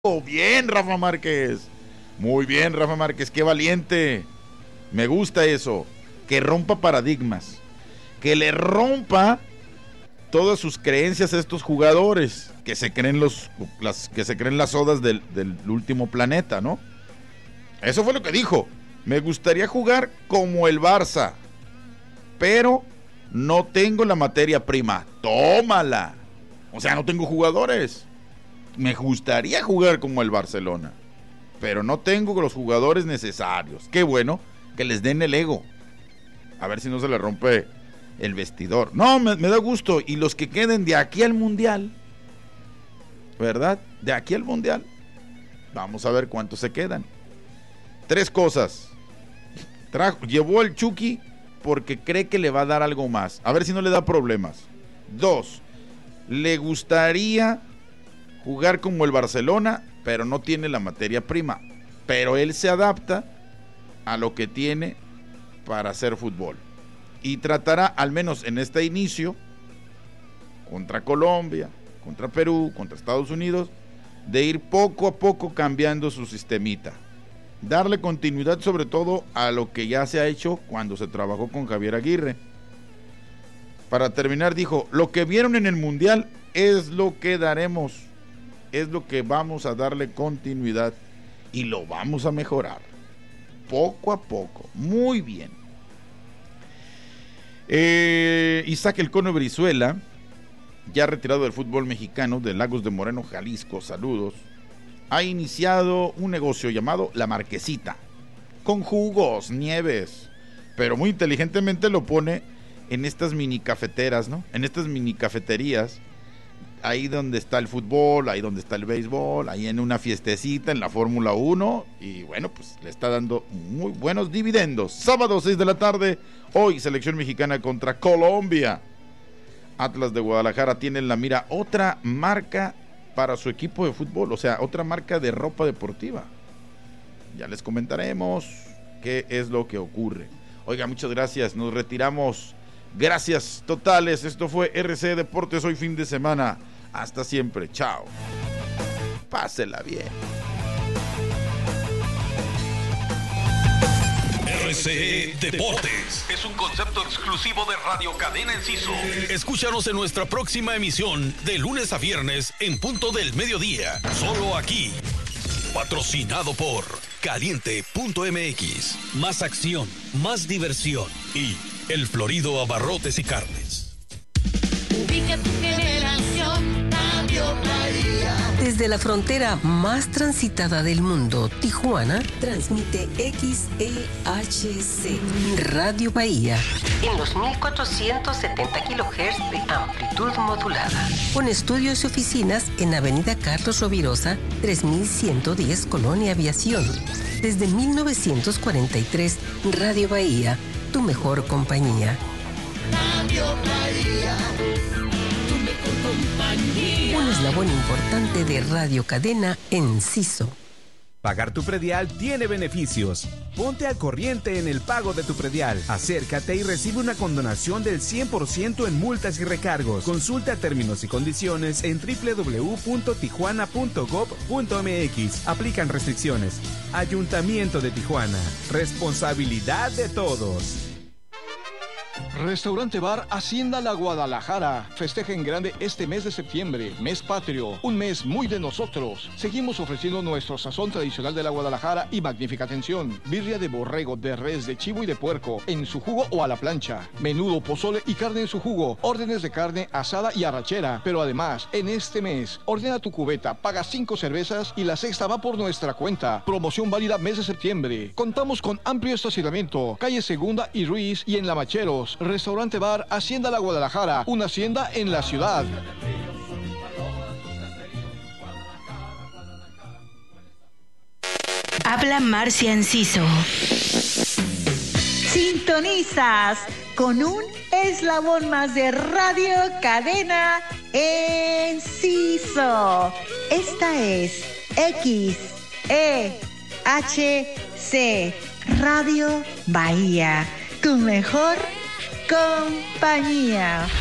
Bien, Rafa Márquez. Muy bien, Rafa Márquez, qué valiente. Me gusta eso. Que rompa paradigmas. Que le rompa todas sus creencias a estos jugadores que se creen las odas del último planeta, ¿no? Eso fue lo que dijo. Me gustaría jugar como el Barça, pero no tengo la materia prima. Tómala. O sea, no tengo jugadores. Me gustaría jugar como el Barcelona, pero no tengo los jugadores necesarios. Qué bueno que les den el ego. A ver si no se le rompe el vestidor. No, me da gusto. Y los que queden de aquí al Mundial, ¿verdad? De aquí al Mundial, vamos a ver cuántos se quedan. 3 cosas. Llevó el Chucky porque cree que le va a dar algo más. A ver si no le da problemas. 2, le gustaría jugar como el Barcelona, pero no tiene la materia prima. Pero él se adapta a lo que tiene para hacer fútbol. Y tratará, al menos en este inicio, contra Colombia, contra Perú, contra Estados Unidos, de ir poco a poco cambiando su sistemita. Darle continuidad sobre todo a lo que ya se ha hecho cuando se trabajó con Javier Aguirre. Para terminar dijo, lo que vieron en el Mundial es lo que daremos, es lo que vamos a darle continuidad y lo vamos a mejorar. Poco a poco, muy bien. Isaac El Cono Brizuela, ya retirado del fútbol mexicano de Lagos de Moreno, Jalisco, saludos, ha iniciado un negocio llamado La Marquesita, con jugos, nieves, pero muy inteligentemente lo pone en estas mini cafeteras, ¿no? En estas mini cafeterías, ahí donde está el fútbol, ahí donde está el béisbol, ahí en una fiestecita en la Fórmula 1, y bueno, pues le está dando muy buenos dividendos. Sábado 6 de la tarde, hoy selección mexicana contra Colombia. Atlas de Guadalajara tiene en la mira otra marca para su equipo de fútbol, o sea, otra marca de ropa deportiva. Ya les comentaremos qué es lo que ocurre. Oiga, muchas gracias, nos retiramos. Gracias totales, esto fue RC Deportes hoy fin de semana. Hasta siempre, chao. Pásela bien. RCE Deportes es un concepto exclusivo de Radio Cadena Enciso. Escúchanos en nuestra próxima emisión de lunes a viernes en punto del mediodía. Solo aquí. Patrocinado por Caliente.mx. Más acción, más diversión y El Florido Abarrotes y Carnes. Ubica tu generación, Radio Bahía. Desde la frontera más transitada del mundo, Tijuana, transmite XEHC, Radio Bahía, en los 1470 kHz de amplitud modulada. Con estudios y oficinas en Avenida Carlos Rovirosa, 3110, Colonia Aviación. Desde 1943, Radio Bahía, tu mejor compañía. Radio Bahía, tu mejor compañía. Un eslabón importante de Radio Cadena Enciso. Pagar tu predial tiene beneficios. Ponte al corriente en el pago de tu predial. Acércate y recibe una condonación del 100% en multas y recargos. Consulta términos y condiciones en www.tijuana.gov.mx. Aplican restricciones. Ayuntamiento de Tijuana. Responsabilidad de todos. Restaurante Bar Hacienda La Guadalajara. Festeja en grande este mes de septiembre, mes patrio, un mes muy de nosotros. Seguimos ofreciendo nuestro sazón tradicional de La Guadalajara y magnífica atención. Birria de borrego, de res, de chivo y de puerco, en su jugo o a la plancha. Menudo, pozole y carne en su jugo. Órdenes de carne asada y arrachera. Pero además, en este mes, ordena tu cubeta, paga 5 cervezas y la sexta va por nuestra cuenta. Promoción válida mes de septiembre. Contamos con amplio estacionamiento, calle Segunda y Ruiz y en La Macheros. Restaurante Bar Hacienda La Guadalajara, una hacienda en la ciudad. Habla Marcia Enciso. Sintonizas con un eslabón más de Radio Cadena Enciso. Esta es XEHC, Radio Bahía, tu mejor compañía.